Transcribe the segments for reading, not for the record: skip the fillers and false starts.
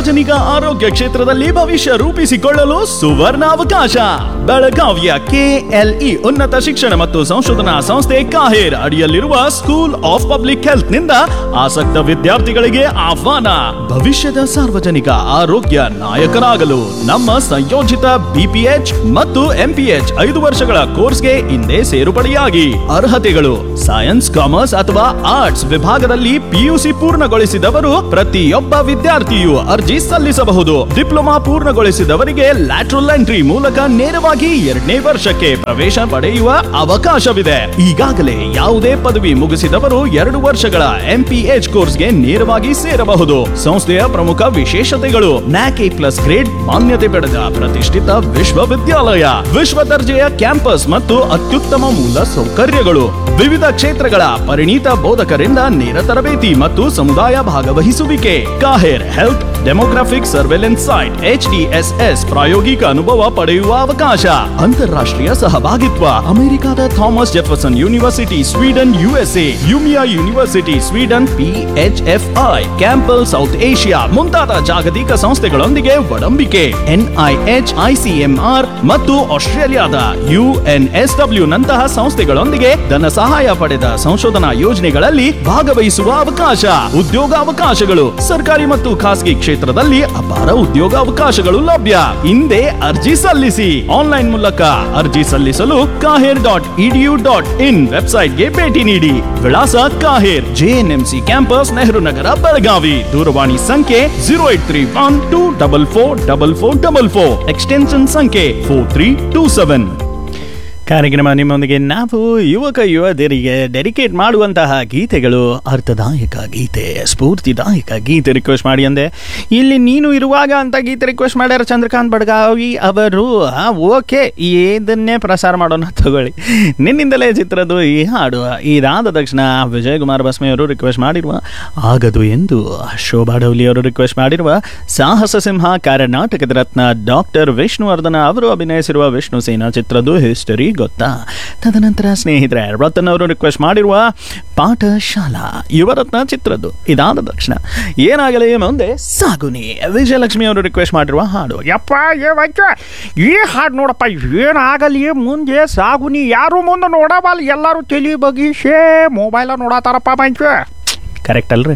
ಸಾರ್ವಜನಿಕ ಆರೋಗ್ಯ ಕ್ಷೇತ್ರದಲ್ಲಿ ಭವಿಷ್ಯ ರೂಪಿಸಿಕೊಳ್ಳಲು ಸುವರ್ಣ ಅವಕಾಶ. ಬೆಳಗಾವಿಯ ಕೆಎಲ್ಇ ಉನ್ನತ ಶಿಕ್ಷಣ ಮತ್ತು ಸಂಶೋಧನಾ ಸಂಸ್ಥೆ ಕಾಹೇರ್ ಅಡಿಯಲ್ಲಿರುವ ಸ್ಕೂಲ್ ಆಫ್ ಪಬ್ಲಿಕ್ ಹೆಲ್ತ್ ನಿಂದ ಆಸಕ್ತ ವಿದ್ಯಾರ್ಥಿಗಳಿಗೆ ಆಹ್ವಾನ. ಭವಿಷ್ಯದ ಸಾರ್ವಜನಿಕ ಆರೋಗ್ಯ ನಾಯಕರಾಗಲು ನಮ್ಮ ಸಂಯೋಜಿತ ಬಿಪಿಎಚ್ ಮತ್ತು ಎಂಪಿಎಚ್ 5 ವರ್ಷಗಳ ಕೋರ್ಸ್ಗೆ ಹಿಂದೆ ಸೇರ್ಪಡೆಯಾಗಿ. ಅರ್ಹತೆಗಳು: ಸೈನ್ಸ್, ಕಾಮರ್ಸ್ ಅಥವಾ ಆರ್ಟ್ಸ್ ವಿಭಾಗದಲ್ಲಿ ಪಿಯುಸಿ ಪೂರ್ಣಗೊಳಿಸಿದವರು ಪ್ರತಿಯೊಬ್ಬ ವಿದ್ಯಾರ್ಥಿಯು ಅರ್ಜಿ ಸಲ್ಲಿಸಬಹುದು. ಡಿಪ್ಲೊಮಾ ಪೂರ್ಣಗೊಳಿಸಿದವರಿಗೆ ಲ್ಯಾಟ್ರಲ್ ಎಂಟ್ರಿ ಮೂಲಕ ನೇರವಾಗಿ 2ನೇ ವರ್ಷಕ್ಕೆ ಪ್ರವೇಶ ಪಡೆಯುವ ಅವಕಾಶವಿದೆ. ಈಗಾಗಲೇ ಯಾವುದೇ ಪದವಿ ಮುಗಿಸಿದವರು 2 ವರ್ಷಗಳ ಎಂಪಿಎಚ್ ಕೋರ್ಸ್ಗೆ ನೇರವಾಗಿ ಸೇರಬಹುದು. ಸಂಸ್ಥೆಯ ಪ್ರಮುಖ ವಿಶೇಷತೆಗಳು: ನ್ಯಾಕ್ A+ ಗ್ರೇಡ್ ಮಾನ್ಯತೆ ಪಡೆದ ಪ್ರತಿಷ್ಠಿತ ವಿಶ್ವವಿದ್ಯಾಲಯ, ವಿಶ್ವ ದರ್ಜೆಯ ಕ್ಯಾಂಪಸ್ ಮತ್ತು ಅತ್ಯುತ್ತಮ ಮೂಲ ಸೌಕರ್ಯಗಳು, ವಿವಿಧ ಕ್ಷೇತ್ರಗಳ ಪರಿಣಿತ ಬೋಧಕರಿಂದ ನೇರ ತರಬೇತಿ ಮತ್ತು ಸಮುದಾಯ ಭಾಗವಹಿಸುವಿಕೆ. KAHER health demographic surveillance site HDSS ಪ್ರಾಯೋಗಿಕ ಅನುಭವ ಪಡೆಯುವ ಅವಕಾಶ. ಅಂತಾರಾಷ್ಟ್ರೀಯ ಸಹಭಾಗಿತ್ವ: ಅಮೆರಿಕದ Thomas Jefferson university Sweden USA, ಯುಮಿಯಾ university Sweden PHFI, ಕ್ಯಾಂಪಲ್ south Asia ಮುಂತಾದ ಜಾಗತಿಕ ಸಂಸ್ಥೆಗಳೊಂದಿಗೆ ಒಡಂಬಿಕೆ. NIH, ICMR ಮತ್ತು ಆಸ್ಟ್ರೇಲಿಯಾದ UNSW ನಂತಹ ಸಂಸ್ಥೆಗಳೊಂದಿಗೆ ಧನ ಸಹಾಯ ಪಡೆದ ಸಂಶೋಧನಾ ಯೋಜನೆಗಳಲ್ಲಿ ಭಾಗವಹಿಸುವ ಅವಕಾಶ. ಉದ್ಯೋಗಾವಕಾಶಗಳು: ಸರ್ಕಾರಿ ಮತ್ತು ಖಾಸಗಿ ಕ್ಷೇತ್ರದಲ್ಲಿ ಅಪಾರ ಉದ್ಯೋಗಾವಕಾಶಗಳು ಲಭ್ಯ. ಹಿಂದೆ ಅರ್ಜಿ ಸಲ್ಲಿಸಿ. ಆನ್ಲೈನ್ ಮೂಲಕ ಅರ್ಜಿ ಸಲ್ಲಿಸಲು kaher.edu.in ವೆಬ್ಸೈಟ್ಗೆ ಭೇಟಿ ನೀಡಿ. ವಿಳಾಸ: KAHER, JNMC campus, Nehru Nagar, Belagavi. ದೂರವಾಣಿ ಸಂಖ್ಯೆ 0831244444, ಎಕ್ಸ್ಟೆನ್ಷನ್ ಸಂಖ್ಯೆ 4327. ಕಾರ್ಯಕ್ರಮ ನಿಮ್ಮೊಂದಿಗೆ ನಾವು ಯುವಕ ಯುವತಿಯರಿಗೆ ಡೆಡಿಕೇಟ್ ಮಾಡುವಂತಹ ಗೀತೆಗಳು. ಅರ್ಥದಾಯಕ ಗೀತೆ, ಸ್ಫೂರ್ತಿದಾಯಕ ಗೀತೆ ರಿಕ್ವೆಸ್ಟ್ ಮಾಡಿ ಅಂದೆ. ಇಲ್ಲಿ ನೀನು ಇರುವಾಗ ಅಂತ ಗೀತೆ ರಿಕ್ವೆಸ್ಟ್ ಮಾಡ್ಯಾರ ಚಂದ್ರಕಾಂತ್ ಬಡ್ಗಾವಿ ಅವರು. ಓಕೆ, ಇದನ್ನೇ ಪ್ರಸಾರ ಮಾಡೋಣ, ತಗೊಳ್ಳಿ. ನಿನ್ನಿಂದಲೇ ಚಿತ್ರದ ಈ ಹಾಡು. ಇದಾದ ತಕ್ಷಣ ವಿಜಯಕುಮಾರ್ ಬಸ್ಮೆಯವರು ರಿಕ್ವೆಸ್ಟ್ ಮಾಡಿರುವ ಆಗದು ಎಂದು, ಶೋಭಾ ಡೌಲಿ ಅವರು ರಿಕ್ವೆಸ್ಟ್ ಮಾಡಿರುವ ಸಾಹಸ ಸಿಂಹ, ಕರ್ನಾಟಕದ ರತ್ನ ಡಾಕ್ಟರ್ ವಿಷ್ಣುವರ್ಧನ ಅವರು ಅಭಿನಯಿಸಿರುವ ವಿಷ್ಣು ಸೇನಾ ಚಿತ್ರದ ಹಿಸ್ಟರಿ ಗೊತ್ತಾ. ತದನಂತರ ಸ್ನೇಹಿತರೆ ರತನ್ ಅವರು ರಿಕ್ವೆಸ್ಟ್ ಮಾಡಿರುವ ಪಾಠಶಾಲಾ, ಯುವರತ್ನ ಚಿತ್ರದ್ದು. ಇದಾದ ತಕ್ಷಣ ಏನಾಗಲಿ ಮುಂದೆ ಸಾಗುನಿ, ವಿಜಯಲಕ್ಷ್ಮಿ ಅವರು ರಿಕ್ವೆಸ್ಟ್ ಮಾಡಿರುವ ಹಾಡು. ಯಪ್ಪ ಈ ಹಾಡು ನೋಡಪ್ಪ, ಏನಾಗಲಿ ಮುಂದೆ ಸಾಗುನಿ. ಯಾರು ಮುಂದೆ ನೋಡಬಲ್ಲ, ಎಲ್ಲರೂ ತಲೆ ಬಗೀಶೆ ಮೊಬೈಲ ನೋಡತಾರಪ್ಪ ಮಂಚ. ಕರೆಕ್ಟ್ ಅಲ್ರಿ?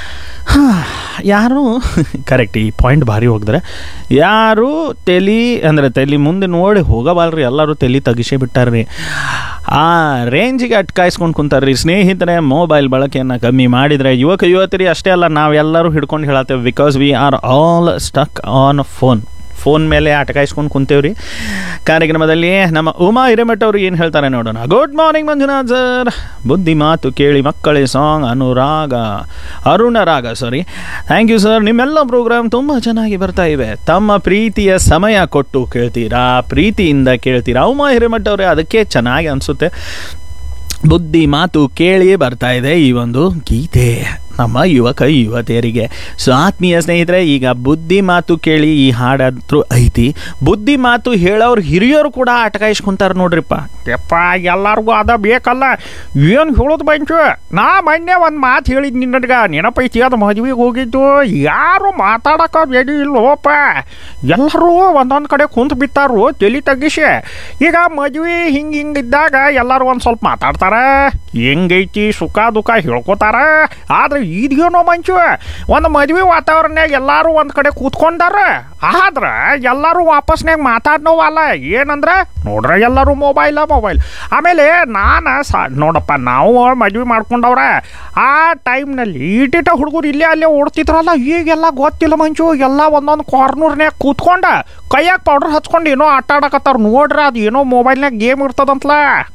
ಯಾರು ಕರೆಕ್ಟ್, ಈ ಪಾಯಿಂಟ್ ಭಾರಿ ಹೋಗಿದ್ರೆ. ಯಾರು ತಲೆ ಮುಂದೆ ನೋಡಿ ಹೋಗಬಾಲ್ರಿ, ಎಲ್ಲರೂ ತಲೆ ತಗಿಸೇ ಬಿಟ್ಟಾರ್ರಿ. ಆ ರೇಂಜಿಗೆ ಅಟ್ಕಾಯಿಸ್ಕೊಂಡು ಕುಂತಾರ್ರಿ. ಸ್ನೇಹಿತರೆ, ಮೊಬೈಲ್ ಬಳಕೆಯನ್ನು ಕಮ್ಮಿ ಮಾಡಿದರೆ ಯುವಕ ಯುವತಿಯರಿ ಅಷ್ಟೇ ಅಲ್ಲ, ನಾವೆಲ್ಲರೂ ಹಿಡ್ಕೊಂಡು ಹೇಳತ್ತೇವೆ. Because we are all stuck on phone ಮೇಲೆ ಅಟಕಾಯಿಸ್ಕೊಂಡು ಕುಂತೇವ್ರಿ. ಕಾರ್ಯಕ್ರಮದಲ್ಲಿ ನಮ್ಮ ಉಮಾ ಹಿರೇಮಠ ಅವರು ಏನು ಹೇಳ್ತಾರೆ ನೋಡೋಣ. Good morning Manjunath sir. ಬುದ್ಧಿ ಮಾತು ಕೇಳಿ ಮಕ್ಕಳೇ ಸಾಂಗ್ ಅರುಣರಾಗ ಥ್ಯಾಂಕ್ ಯು ಸರ್. ನಿಮ್ಮೆಲ್ಲ ಪ್ರೋಗ್ರಾಮ್ ತುಂಬ ಚೆನ್ನಾಗಿ ಬರ್ತಾ ಇವೆ. ತಮ್ಮ ಪ್ರೀತಿಯ ಸಮಯ ಕೊಟ್ಟು ಕೇಳ್ತೀರಾ, ಪ್ರೀತಿಯಿಂದ ಕೇಳ್ತೀರಾ ಉಮಾ ಹಿರೇಮಠ ಅವರೇ, ಅದಕ್ಕೆ ಚೆನ್ನಾಗಿ ಅನಿಸುತ್ತೆ. ಬುದ್ಧಿ ಮಾತು ಕೇಳಿ ಬರ್ತಾ ಇದೆ ಈ ಒಂದು ಗೀತೆ ನಮ್ಮ ಯುವಕ ಯುವತಿಯರಿಗೆ. ಸೊ ಆತ್ಮೀಯ ಸ್ನೇಹಿತರೆ, ಈಗ ಬುದ್ಧಿ ಮಾತು ಕೇಳಿ ಈ ಹಾಡಾದ್ರೂ ಐತಿ. ಬುದ್ಧಿ ಮಾತು ಹೇಳೋರು ಹಿರಿಯರು ಕೂಡ ಅಟಕಾಯಿಸ್ಕೊಂತಾರೆ ನೋಡ್ರಿಪ್ಪ. ಯಪ್ಪ, ಎಲ್ಲರಿಗೂ ಅದ ಬೇಕಲ್ಲ, ಏನು ಹೇಳೋದು ಬಂಚು. ನಾ ಮೊನ್ನೆ ಒಂದು ಮಾತು ಹೇಳಿದ್ ನಿನ್ನಡ್ಗ ನೆನಪೈತಿ. ಅದು ಮದುವೆಗೆ ಹೋಗಿದ್ದು, ಯಾರು ಮಾತಾಡಕ ರೆಡಿ ಇಲ್ಲೋಪ. ಎಲ್ಲರೂ ಒಂದೊಂದು ಕಡೆ ಕುಂತು ಬಿತ್ತಾರು ತಲೆ ತಗ್ಗಿಸಿ. ಈಗ ಮದುವೆ ಹಿಂಗಿದ್ದಾಗ ಎಲ್ಲರೂ ಒಂದು ಸ್ವಲ್ಪ ಮಾತಾಡ್ತಾರ, ಹೆಂಗೈತಿ ಸುಖ ದುಃಖ ಹೇಳ್ಕೊತಾರ. ಆದ್ರೆ ಇದೇನೋ ಮಂಚು, ಒಂದು ಮದುವೆ ವಾತಾವರಣದಾಗ ಎಲ್ಲರೂ ಒಂದು ಕಡೆ ಕೂತ್ಕೊಂಡಾರ. ಆದ್ರೆ ಎಲ್ಲರೂ ವಾಪಸ್ನಾಗ ಮಾತಾಡ್ನೋವಲ್ಲ. ಏನಂದ್ರೆ ನೋಡ್ರೆ ಎಲ್ಲರೂ ಮೊಬೈಲ್. ಆಮೇಲೆ ನೋಡಪ್ಪ, ನಾವು ಮದುವೆ ಮಾಡ್ಕೊಂಡವ್ರ ಆ ಟೈಮ್ನಲ್ಲಿ ಈಟಿಟ ಹುಡುಗರು ಇಲ್ಲೇ ಅಲ್ಲೇ ಓಡ್ತಿದ್ರಲ್ಲ. ಈಗೆಲ್ಲ ಗೊತ್ತಿಲ್ಲ ಮಂಚು, ಎಲ್ಲ ಒಂದೊಂದು ಕಾರ್ನರ್ನ್ಯಾಗ ಕೂತ್ಕೊಂಡ ಕೈಯಾಗ ಪೌಡರ್ ಹಚ್ಕೊಂಡು ಏನೋ ಆಟ ಆಡಕತ್ತಾರ. ನೋಡ್ರಿ, ಅದು ಏನೋ ಮೊಬೈಲ್ನಾಗ ಗೇಮ್ ಇರ್ತದಂತಲ.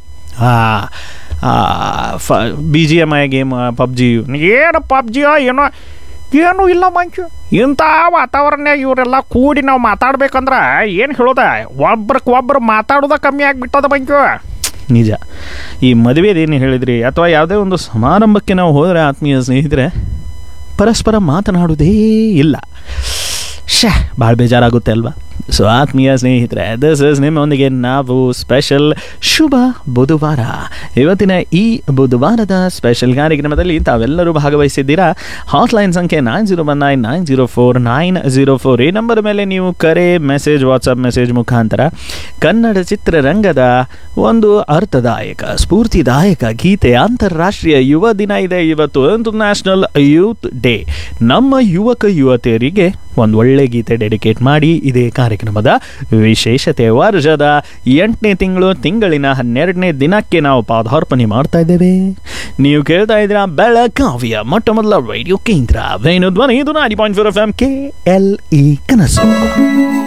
BGMI game, PUBG. ಏನು ಪಬ್ಜಿಯೋ ಏನೂ ಇಲ್ಲ ಮಂಚು. ಇಂಥ ವಾತಾವರಣದಾಗ ಇವರೆಲ್ಲ ಕೂಡಿ ನಾವು ಮಾತಾಡ್ಬೇಕಂದ್ರೆ ಏನು ಹೇಳೋದ, ಒಬ್ರು ಮಾತಾಡೋದ ಕಮ್ಮಿ ಆಗಿಬಿಟ್ಟದ ಮಂಚು. ನಿಜ. ಈ ಮದುವೆದೇನು ಹೇಳಿದ್ರಿ, ಅಥವಾ ಯಾವುದೇ ಒಂದು ಸಮಾರಂಭಕ್ಕೆ ನಾವು ಹೋದರೆ ಆತ್ಮೀಯ ಸ್ನೇಹಿತರೆ, ಪರಸ್ಪರ ಮಾತನಾಡುವುದೇ ಇಲ್ಲ. ಭಾಳ ಬೇಜಾರಾಗುತ್ತೆ ಅಲ್ವಾ? ಸೊ ಆತ್ಮೀಯ ಸ್ನೇಹಿತರೆ, ದಿಸ್ ಇಸ್ ನಿಮ್ಮೊಂದಿಗೆ ನಾವು ಸ್ಪೆಷಲ್ ಶುಭ ಬುಧವಾರ. ಇವತ್ತಿನ ಈ ಬುಧವಾರದ ಸ್ಪೆಷಲ್ ಕಾರ್ಯಕ್ರಮದಲ್ಲಿ ತಾವೆಲ್ಲರೂ ಭಾಗವಹಿಸಿದ್ದೀರಾ. ಹಾಟ್ಲೈನ್ ಸಂಖ್ಯೆ 9019049004 ಈ ನಂಬರ್ ಮೇಲೆ ನೀವು ಕರೆ, ಮೆಸೇಜ್, ವಾಟ್ಸಪ್ ಮೆಸೇಜ್ ಮುಖಾಂತರ ಕನ್ನಡ ಚಿತ್ರರಂಗದ ಒಂದು ಅರ್ಥದಾಯಕ, ಸ್ಫೂರ್ತಿದಾಯಕ ಗೀತೆ. ಅಂತಾರಾಷ್ಟ್ರೀಯ ಯುವ ದಿನ ಇದೆ ಇವತ್ತು, ಇಂಟರ್ನ್ಯಾಷನಲ್ ಯೂತ್ ಡೇ. ನಮ್ಮ ಯುವಕ ಯುವತಿಯರಿಗೆ ಒಂದು ಒಳ್ಳೆ ಗೀತೆ ಡೆಡಿಕೇಟ್ ಮಾಡಿ ಇದೇ ಕಾರ್ಯಕ್ರಮದ ವಿಶೇಷತೆ. ವರ್ಷದ 8ನೇ ತಿಂಗಳಿನ 12ನೇ ದಿನಕ್ಕೆ ನಾವು ಪಾದಾರ್ಪಣೆ ಮಾಡ್ತಾ ಇದ್ದೇವೆ. ನೀವು ಕೇಳ್ತಾ ಇದ್ದೀರಾ ಬೆಳಗಾವಿಯ ಮೊಟ್ಟ ಮೊದಲ ರೇಡಿಯೋ ಕೇಂದ್ರ ವೇಣು ಧ್ವನಿ 90.4 FM KLE ಕನಸು.